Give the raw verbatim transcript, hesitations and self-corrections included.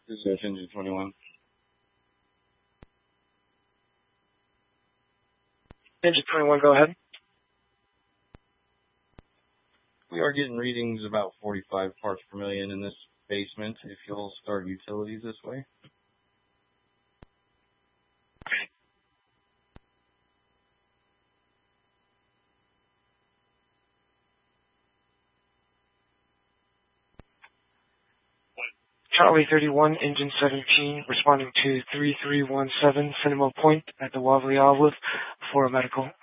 This is Engine twenty-one. Engine twenty-one, go ahead. We are getting readings about forty-five parts per million in this basement. If you'll start utilities this way. Charlie thirty-one, Engine seventeen, responding to three three one seven Cinema Point at the Wobbly Olive for a medical.